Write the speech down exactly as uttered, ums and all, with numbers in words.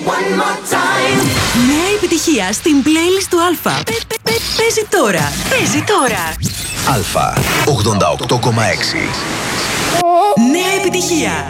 One more time. Νέα επιτυχία στην playlist του Αλφα. Παίζει τώρα. Παίζει τώρα. Αλφα ογδόντα οκτώ κόμμα έξι. Νέα επιτυχία.